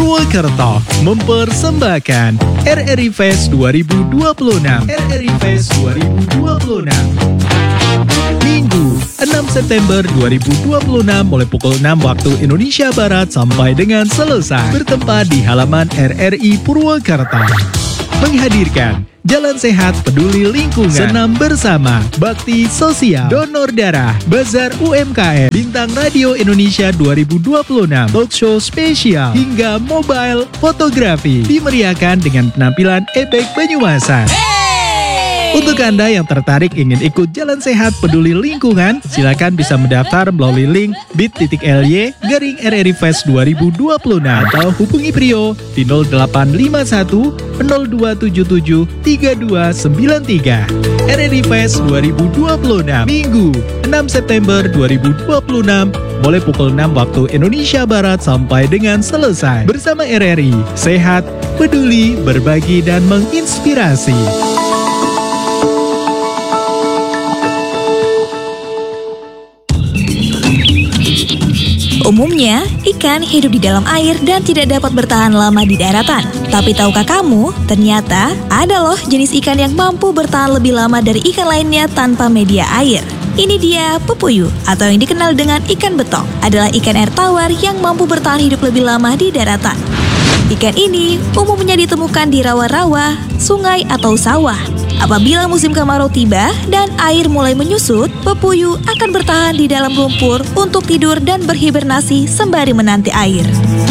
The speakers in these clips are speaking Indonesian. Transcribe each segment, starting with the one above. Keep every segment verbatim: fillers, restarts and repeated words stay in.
Purwokerto mempersembahkan R R I Fest dua ribu dua puluh enam. R R I Fest dua ribu dua puluh enam. Minggu enam September dua ribu dua puluh enam mulai pukul enam waktu Indonesia Barat sampai dengan selesai. Bertempat di halaman R R I Purwokerto. Menghadirkan Jalan Sehat Peduli Lingkungan, Senam Bersama, Bakti Sosial, Donor Darah, Bazar U M K M, Bintang Radio Indonesia dua ribu dua puluh enam, Talk Show Spesial, hingga Mobile Fotografi. Dimeriahkan dengan penampilan Ebek Banyumasan. Untuk Anda yang tertarik ingin ikut Jalan Sehat Peduli Lingkungan, silakan bisa mendaftar melalui link bit.ly garing R R I Fest dua ribu dua puluh enam atau hubungi Prio di nol delapan lima satu nol dua tujuh tujuh tiga dua sembilan tiga. R R I Fest dua ribu dua puluh enam, Minggu enam September dua ribu dua puluh enam, mulai pukul enam waktu Indonesia Barat sampai dengan selesai. Bersama R R I, sehat, peduli, berbagi, dan menginspirasi. Umumnya, ikan hidup di dalam air dan tidak dapat bertahan lama di daratan. Tapi tahukah kamu, ternyata ada loh jenis ikan yang mampu bertahan lebih lama dari ikan lainnya tanpa media air. Ini dia pepuyu, atau yang dikenal dengan ikan betok, adalah ikan air tawar yang mampu bertahan hidup lebih lama di daratan. Ikan ini umumnya ditemukan di rawa-rawa, sungai, atau sawah. Apabila musim kemarau tiba dan air mulai menyusut, pepuyu akan bertahan di dalam lumpur untuk tidur dan berhibernasi sembari menanti air.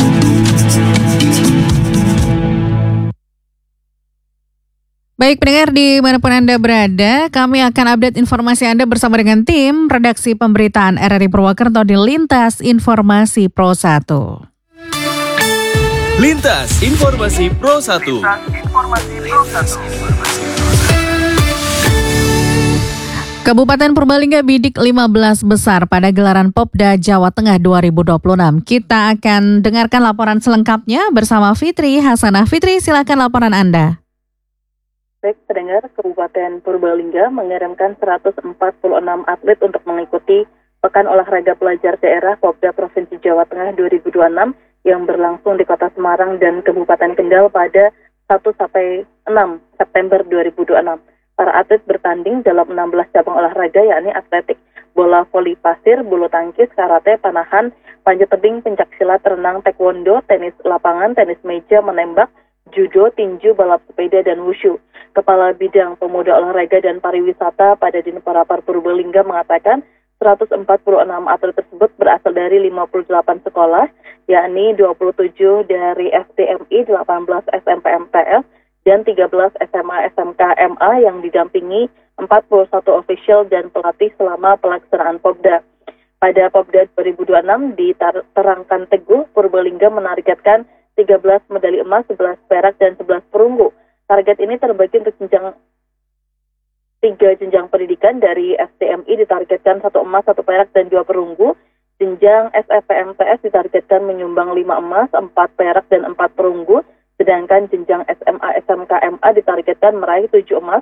Baik pendengar dimanapun Anda berada, kami akan update informasi Anda bersama dengan tim redaksi pemberitaan R R I Purwokerto di Lintas Informasi Pro satu. Lintas Informasi Pro satu. Lintas Informasi Pro satu. Kabupaten Purbalingga bidik lima belas besar pada gelaran Popda Jawa Tengah dua ribu dua puluh enam. Kita akan dengarkan laporan selengkapnya bersama Fitri Hasanah. Fitri, silakan laporan Anda. Baik, pendengar, Kabupaten Purbalingga mengirimkan seratus empat puluh enam atlet untuk mengikuti Pekan Olahraga Pelajar Daerah Popda Provinsi Jawa Tengah dua ribu dua puluh enam yang berlangsung di Kota Semarang dan Kabupaten Kendal pada satu sampai enam September dua ribu dua puluh enam. Para atlet bertanding dalam enam belas cabang olahraga, yakni atletik, bola voli pasir, bulu tangkis, karate, panahan, panjat tebing, pencaksilat, renang, taekwondo, tenis lapangan, tenis meja, menembak, judo, tinju, balap sepeda, dan wushu. Kepala Bidang Pemuda Olahraga dan Pariwisata pada Dinparapar Purbalingga mengatakan seratus empat puluh enam atlet tersebut berasal dari lima puluh delapan sekolah, yakni dua puluh tujuh dari S D M I, delapan belas S M P M T S, dan tiga belas S M A S M K M A yang didampingi empat puluh satu official dan pelatih selama pelaksanaan Popda. Pada Popda dua ribu dua puluh enam di Terangkan Teguh, Purbalingga menargetkan tiga belas medali emas, sebelas perak, dan sebelas perunggu. Target ini terbagi untuk jenjang tiga jenjang pendidikan. Dari S D M I ditargetkan satu emas, satu perak, dan dua perunggu. Jenjang S M P M T S ditargetkan menyumbang lima emas, empat perak, dan empat perunggu. Sedangkan jenjang S M A S M K M A ditargetkan meraih tujuh emas,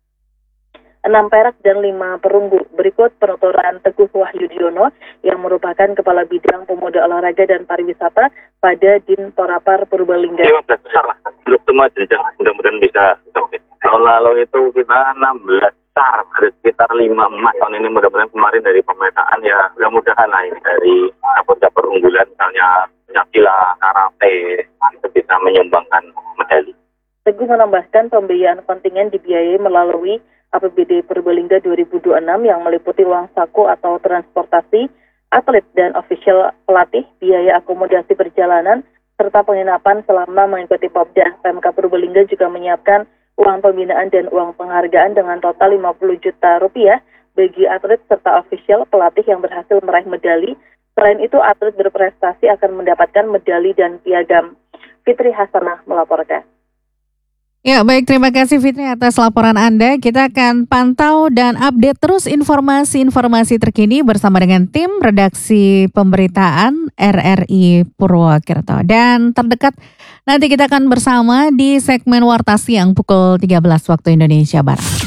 enam perak, dan lima perunggu. Berikut penuturan Teguh Wahyudiono yang merupakan Kepala Bidang Pemuda Olahraga dan Pariwisata pada Dinparapar Purbalingga. lima belas besar lah, untuk semua jenjang, mudah-mudahan bisa. Tahun lalu itu kita enam belas besar, sekitar lima emas. Tahun ini mudah-mudahan kemarin dari pemetaan ya mudah-mudahan lah ini dari cabur-cabur unggulan, misalnya pencakila, karate, itu bisa menyumbangkan medali. Teguh menambahkan pembiayaan kontingen dibiayai melalui A P B D Purbalingga dua ribu dua puluh enam yang meliputi uang saku atau transportasi atlet dan official pelatih, biaya akomodasi perjalanan, serta penginapan selama mengikuti Popda. P M K Purbalingga juga menyiapkan uang pembinaan dan uang penghargaan dengan total lima puluh juta rupiah bagi atlet serta official pelatih yang berhasil meraih medali. Selain itu, atlet berprestasi akan mendapatkan medali dan piagam. Fitri Hasanah melaporkan. Ya, baik, terima kasih Fitri atas laporan Anda. Kita akan pantau dan update terus informasi-informasi terkini bersama dengan tim redaksi pemberitaan R R I Purwokerto. Dan terdekat nanti kita akan bersama di segmen Warta Siang pukul tiga belas waktu Indonesia Barat.